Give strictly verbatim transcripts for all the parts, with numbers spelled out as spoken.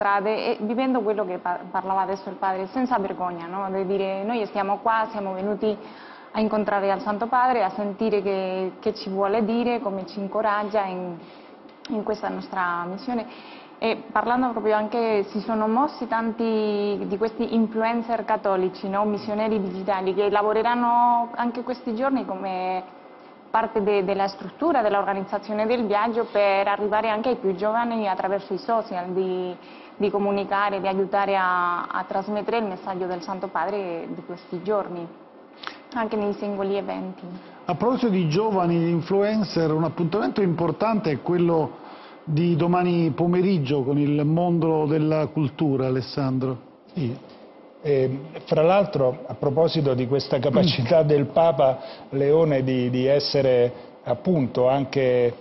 strade e vivendo quello che parlava adesso il padre, senza vergogna, no? Di dire noi stiamo qua, siamo venuti a incontrare al Santo Padre, a sentire che, che ci vuole dire, come ci incoraggia in, in questa nostra missione. E parlando proprio anche, si sono mossi tanti di questi influencer cattolici, no? Missionari digitali, che lavoreranno anche questi giorni come parte de, della struttura, dell'organizzazione del viaggio, per arrivare anche ai più giovani attraverso i social, di, di comunicare, di aiutare a, a trasmettere il messaggio del Santo Padre di questi giorni, anche nei singoli eventi. A proposito di giovani influencer, un appuntamento importante è quello di domani pomeriggio con il mondo della cultura, Alessandro. Sì. Eh, fra l'altro, a proposito di questa capacità del Papa Leone di, di essere appunto anche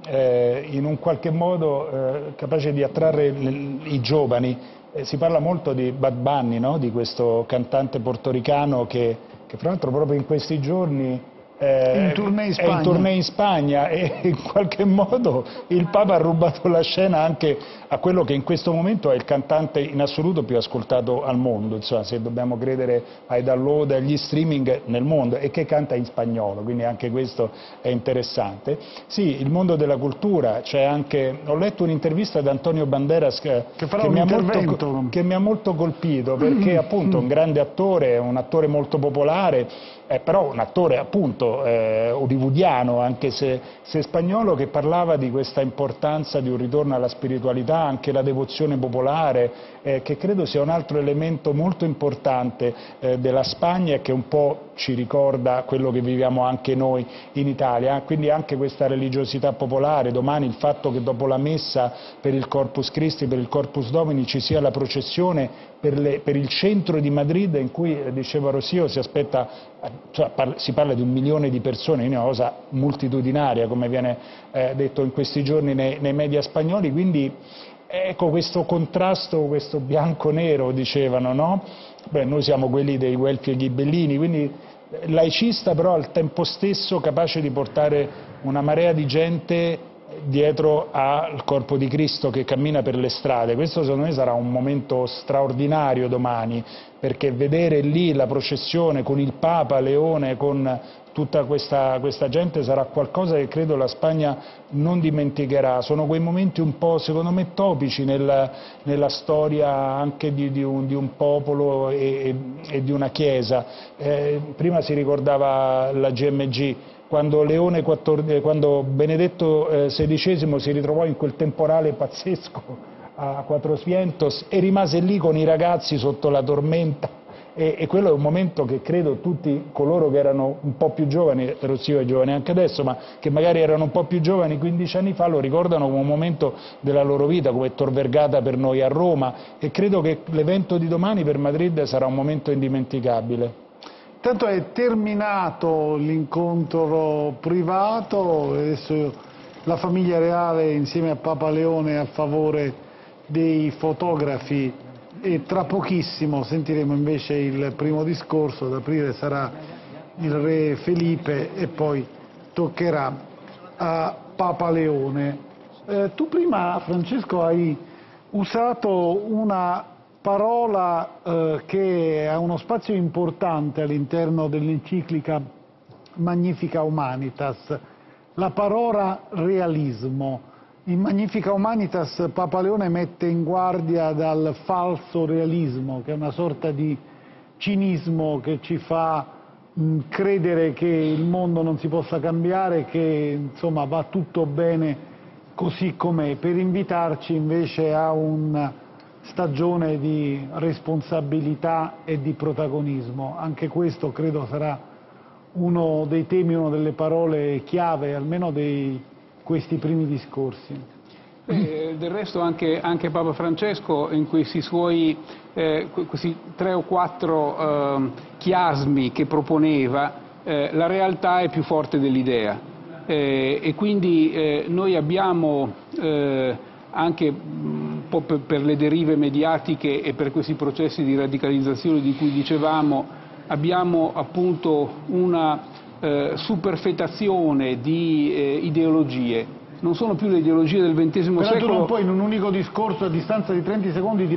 eh, in un qualche modo eh, capace di attrarre i giovani, eh, si parla molto di Bad Bunny, no? Di questo cantante portoricano che, che fra l'altro proprio in questi giorni Eh, in tournée in Spagna. è in tournée in Spagna e in qualche modo il Papa ha rubato la scena anche a quello che in questo momento è il cantante in assoluto più ascoltato al mondo, insomma, se dobbiamo credere ai download, agli streaming nel mondo, e che canta in spagnolo, quindi anche questo è interessante. Sì, il mondo della cultura, c'è anche, ho letto un'intervista ad Antonio Banderas che, che, che, mi, ha molto, che mi ha molto colpito, perché appunto un grande attore, un attore molto popolare, eh, però un attore appunto eh, hollywoodiano, anche se, se spagnolo, che parlava di questa importanza di un ritorno alla spiritualità, anche la devozione popolare, eh, che credo sia un altro elemento molto importante eh, della Spagna e che un po' ci ricorda quello che viviamo anche noi in Italia, quindi anche questa religiosità popolare. Domani il fatto che dopo la messa per il Corpus Christi, per il Corpus Domini, ci sia la processione per, le, per il centro di Madrid, in cui, eh, diceva Rosio, si aspetta, cioè, par, si parla di un milione di persone, quindi una cosa multitudinaria, come viene eh, detto in questi giorni nei, nei media spagnoli, quindi ecco questo contrasto, questo bianco-nero, dicevano, no? Beh, noi siamo quelli dei Guelfi e Ghibellini, quindi laicista però al tempo stesso capace di portare una marea di gente dietro al corpo di Cristo che cammina per le strade. Questo secondo me sarà un momento straordinario domani, perché vedere lì la processione con il Papa Leone, con tutta questa, questa gente, sarà qualcosa che credo la Spagna non dimenticherà. Sono quei momenti un po', secondo me, topici nella, nella storia anche di, di, un, di un popolo e, e di una chiesa. Eh, prima si ricordava la G M G, quando, Leone quattordici, quando Benedetto eh, sedicesimo si ritrovò in quel temporale pazzesco a Quattro Vientos e rimase lì con i ragazzi sotto la tormenta. E, e quello è un momento che credo tutti coloro che erano un po' più giovani, Rosio è giovane anche adesso, ma che magari erano un po' più giovani quindici anni fa, lo ricordano come un momento della loro vita, come Tor Vergata per noi a Roma, e credo che l'evento di domani per Madrid sarà un momento indimenticabile. Tanto è terminato l'incontro privato, adesso la famiglia reale insieme a Papa Leone a favore dei fotografi, e tra pochissimo sentiremo invece il primo discorso. Ad aprire sarà il re Felipe e poi toccherà a Papa Leone. Eh, tu prima, Francesco, hai usato una parola eh, che ha uno spazio importante all'interno dell'enciclica Magnificat Humanitas, la parola realismo. In Magnificat Humanitas Papa Leone mette in guardia dal falso realismo, che è una sorta di cinismo che ci fa mh, credere che il mondo non si possa cambiare, che insomma va tutto bene così com'è, per invitarci invece a una stagione di responsabilità e di protagonismo. Anche questo credo sarà uno dei temi, una delle parole chiave, almeno dei questi primi discorsi. Eh, del resto anche, anche Papa Francesco in questi suoi eh, questi tre o quattro eh, chiasmi che proponeva, eh, la realtà è più forte dell'idea, eh, e quindi eh, noi abbiamo eh, anche un po' per, per le derive mediatiche e per questi processi di radicalizzazione di cui dicevamo, abbiamo appunto una Eh, superfetazione di eh, ideologie non sono più le ideologie del ventesimo Però secolo. tu non puoi in un unico discorso a distanza di trenta secondi dire